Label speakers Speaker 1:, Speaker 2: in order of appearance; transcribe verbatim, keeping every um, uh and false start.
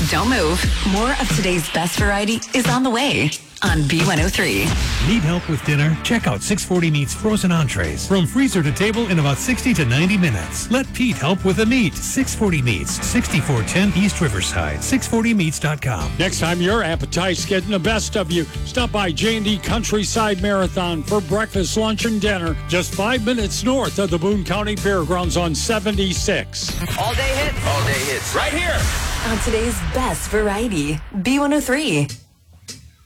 Speaker 1: Don't move. More of today's best variety is on the way on B one oh three.
Speaker 2: Need help with dinner? Check out six forty Meats frozen entrees. From freezer to table in about sixty to ninety minutes. Let Pete help with the meat. six forty Meats, sixty-four ten East Riverside. six forty meats dot com.
Speaker 3: Next time your appetite's getting the best of you, stop by J and D Countryside Marathon for breakfast, lunch, and dinner. Just five minutes north of the Boone County Fairgrounds on seventy-six.
Speaker 4: All day hits. All day hits. Right here.
Speaker 1: On today's best variety, B one oh three.